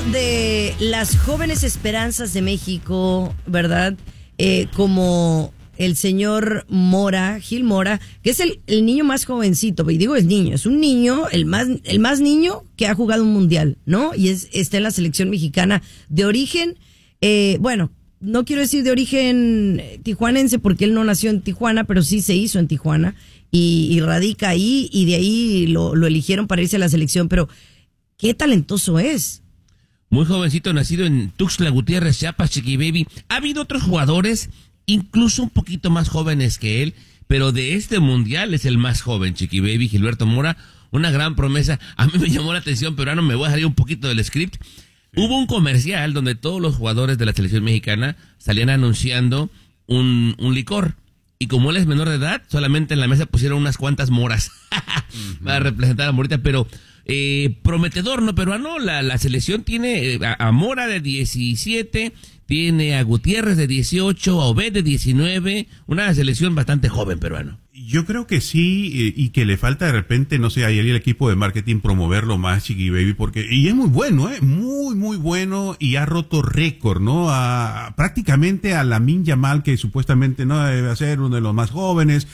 de las jóvenes esperanzas de México, ¿verdad? Como el señor Mora, Gil Mora, que es el niño más jovencito, y digo es niño, es un niño, el más niño que ha jugado un mundial, ¿no? Y está en la selección mexicana de origen, bueno, no quiero decir de origen tijuanense porque él no nació en Tijuana, pero sí se hizo en Tijuana y radica ahí, y de ahí lo eligieron para irse a la selección, pero qué talentoso es. Muy jovencito, nacido en Tuxtla Gutiérrez, Chiapas, Chiqui Baby. Ha habido otros jugadores, incluso un poquito más jóvenes que él, pero de este mundial es el más joven, Chiqui Baby, Gilberto Mora, una gran promesa. A mí me llamó la atención, pero me voy a salir un poquito del script. Hubo un comercial donde todos los jugadores de la selección mexicana salían anunciando un licor. Y como él es menor de edad, solamente en la mesa pusieron unas cuantas moras para representar a Morita, pero prometedor, ¿no? Peruano, la selección tiene a Mora de 17, tiene a Gutiérrez de 18, a Obed de 19, una selección bastante joven peruano. Yo creo que sí, y que le falta de repente, no sé, ahí el equipo de marketing promoverlo más, Chiqui Baby, porque, y es muy bueno, muy bueno, y ha roto récord, ¿no? Prácticamente a Lamine Yamal, que supuestamente no debe ser uno de los más jóvenes,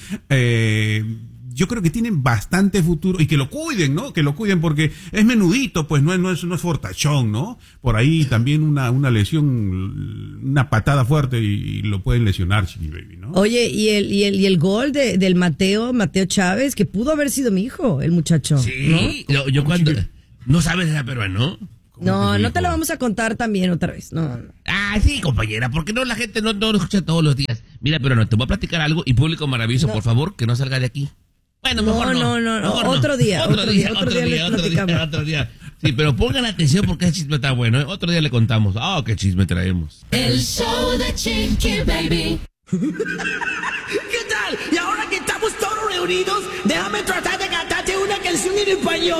yo creo que tienen bastante futuro, y que lo cuiden, ¿no? Que lo cuiden porque es menudito, pues no es fortachón, ¿no? Por ahí también una lesión, una patada fuerte y lo pueden lesionar, Chiqui Baby, ¿no? Oye, y el gol del Mateo Chávez, que pudo haber sido mi hijo, el muchacho. Sí, ¿no? Yo cuando... ¿No sabes esa peruano? No te la vamos a contar también otra vez, no. Ah, sí, compañera, porque no la gente no lo escucha todos los días. Mira, pero no, te voy a platicar algo, y público maravilloso, por favor, que no salga de aquí. Bueno, mejor no. Otro día les otro día. Sí, pero pongan atención porque ese chisme está bueno, ¿eh? Otro día le contamos. Qué chisme traemos. El show de Chiqui Baby. ¿Qué tal? Y ahora que estamos todos reunidos, déjame tratar